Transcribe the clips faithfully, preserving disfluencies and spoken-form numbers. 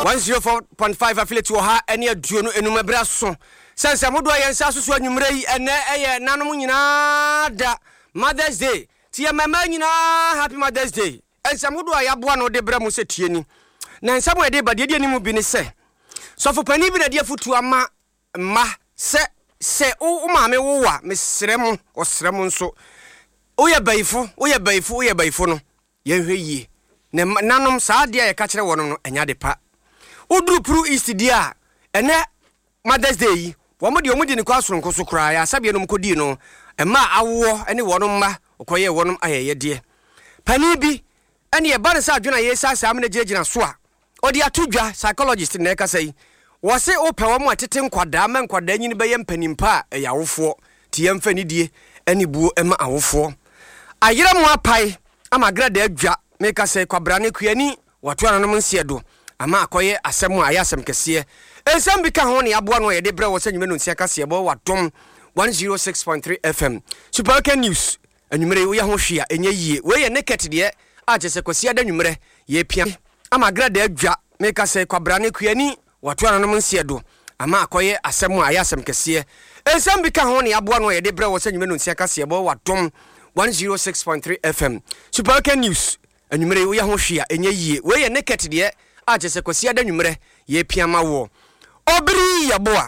one oh four point five affiliate wo ha ene aduo no enum ebra so sense modo ayensa so so anwumre yi ene eye nanom nyina da Mother's Day tie mama nyina happy Mother's Day ense modo ayaboa no de bra mu se tie ni na ensa mo de ba de de ni mu bi ni se so for pani bi na de afutu ama ma se se o maame wo wa mesrem o srem nso o ye baifo o ye baifo o ye baifo no ye hwe yi na nanom saa de ya ka kire wono no enya de pa oduru pru east dia ene Mother's Day yi wo mo de o mo di ni kwa soronko so kra ya sabie no mkodi no ema awo ene wono mma okoye wono ayeye de pani bi ene ye ba ne sa adwena ye sa sa amene gyegina so a odi atudwa psychologist na ka sai wo se o pe wo mo atete nkwada ma nkwada nyini be ye mpanimpa e yawofo tie mfa ni die ene buo ema awofo ayira mo apai ama grade adwa me ka sai kwabrane kuani wato ananom nsiedo ama akoye asem a ayasem kese ensem bi ka ho ne aboa no ye de bre wo se nyime no nsia ka se bo wadom one oh six point three F M Super Ken News anwumre wo ye ho hwea enye yie we ye naked de a chese kwasi ada nwumre ye pia ama grade adwa me ka sai kwabrane kuani wato ananom nsiedo ama akoye asem a ayasem kese ensem bi ka ho ne aboa no ye de bre wo se nyime no nsia ka se bo wadom one oh six point three F M Super Ken News anwumre wo ye ho hwea enye yie we ye naked de a chese kwasi ada nwumre ye pia ma wo obri yaboa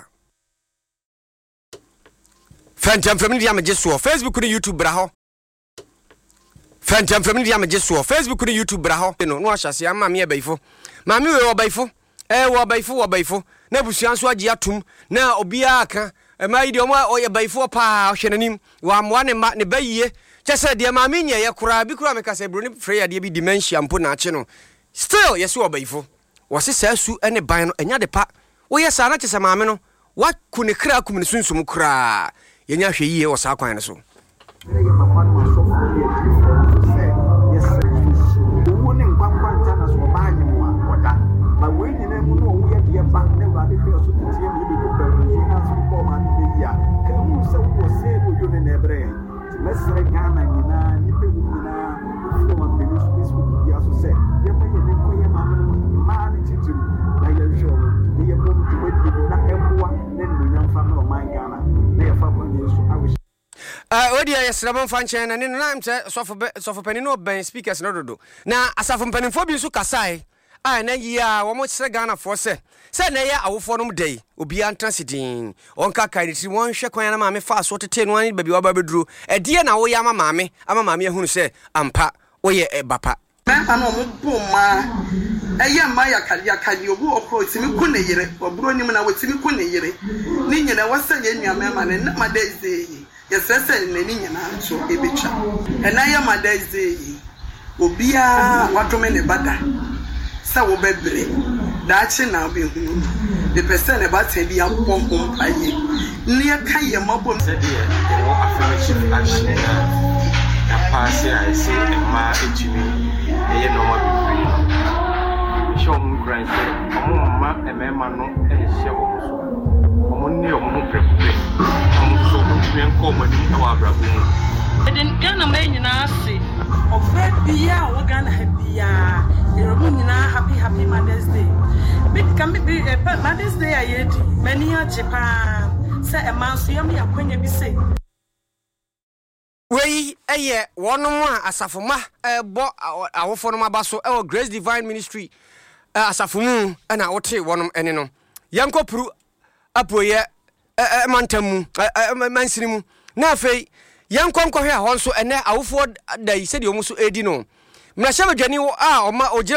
Phantom from India Majesuo Facebook and YouTube braho Phantom from India Majesuo Facebook and YouTube braho no no ahyase ama me abaifo ma me we obaifo eh wo obaifo wo obaifo na busuan so agi atum na obia aka e ma idi omo oye baifo pa hwenanim wa amwa ne ma ne bayie kyese de ma me nye ye kura bi kura me ka se broni prayer de bi dementia mpo na ache no still yes wo obaifo wo se sasu ene ban no enya de pa wo ye sa na kyese ma me no wa kune kra kum ne sunsum kra yenya hwe yie wo sa kwan ne so Uh, odi ya srabon fanchen na ninu na mse sofo sofo penino ben speakers no dodo na asafo penifo bi so kasai a na yia wo mo sre Ghana for se se na ya awofo no dey obi antrasidin onka kai ti won hwe kwan na maame fa so tete no ani babi wa ba beduru e de na wo ya ma maame ama maame ehunu se ampa wo ye bapa na no mo boma eye ma ya kali akali obu okro timi ku ne yire oburo nim na wotimi ku ne yire ni nyina wasa ye nnuama ma ne na madeze yes sese ne ni nyina so ebecha ena ya madeze obia wadome ne bada sa wo bebre da chi na be hu the person e ba te bi apom pom paye ni ya kan ye mabom se de e wo affirmative action na pass I say e ma ejimi e ye no ma be show mu grand omo ma e me ma no e hye wo so omo ni omo prepare omo so do en ko ma ni tawa bra bu edin Ghana ma nyina ase ofe bia wo Ghana ha bia eromu nyina happy happy Mother's Day bit can be Mother's Day ayedi mani ajepa se e man so yam yakwanya bi se wei eye wonom a asafoma e bo awofo no mabaso e Grace Divine Ministry asafomu e na wote wonom ene no yankopuru apoye e mantamu mansirimu na afei yankonkɔhwe a hɔ nso ene awofo dai se de omuso edi no mrahye badwani a oma